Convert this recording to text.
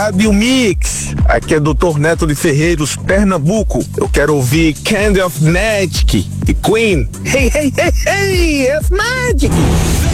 Rádio Mix. Aqui é Dr. Neto de Ferreiros, Pernambuco. Eu quero ouvir Candy of Magic e Queen. Hey, hey, hey, hey, it's magic!